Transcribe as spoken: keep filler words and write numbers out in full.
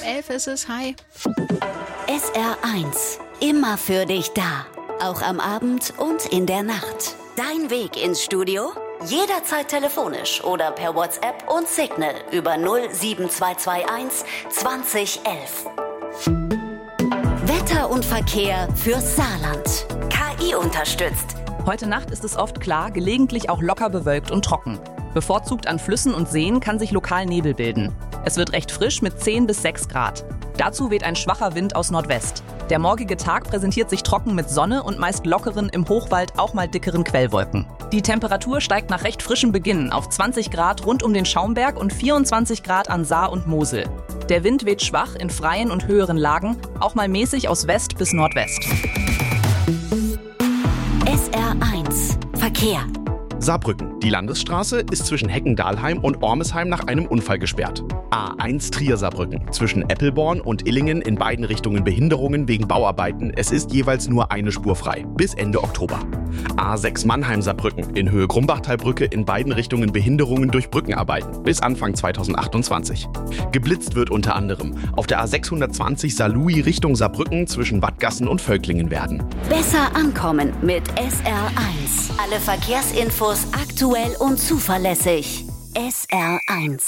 elf ist es. Hi. S R eins. Immer für dich da. Auch am Abend und in der Nacht. Dein Weg ins Studio? Jederzeit telefonisch oder per WhatsApp und Signal über null sieben zwei zwei eins zwanzig elf. Wetter und Verkehr fürs Saarland. K I unterstützt. Heute Nacht ist es oft klar, gelegentlich auch locker bewölkt und trocken. Bevorzugt an Flüssen und Seen kann sich lokal Nebel bilden. Es wird recht frisch mit zehn bis sechs Grad. Dazu weht ein schwacher Wind aus Nordwest. Der morgige Tag präsentiert sich trocken mit Sonne und meist lockeren, im Hochwald auch mal dickeren Quellwolken. Die Temperatur steigt nach recht frischem Beginn auf zwanzig Grad rund um den Schaumberg und vierundzwanzig Grad an Saar und Mosel. Der Wind weht schwach in freien und höheren Lagen, auch mal mäßig aus West bis Nordwest. S R eins. Verkehr. Saarbrücken. Die Landesstraße ist zwischen Heckendahlheim und Ormesheim nach einem Unfall gesperrt. A eins Trier-Saarbrücken. Zwischen Eppelborn und Illingen in beiden Richtungen Behinderungen wegen Bauarbeiten. Es ist jeweils nur eine Spur frei. Bis Ende Oktober. A sechs Mannheim-Saarbrücken. In Höhe Grumbachtalbrücke in beiden Richtungen Behinderungen durch Brückenarbeiten. Bis Anfang zweitausendachtundzwanzig. Geblitzt wird unter anderem auf der A sechshundertzwanzig Saarlouis Richtung Saarbrücken zwischen Wattgassen und Völklingen werden. Besser ankommen mit S R eins. Alle Verkehrsinfos aktuell und zuverlässig. S R eins.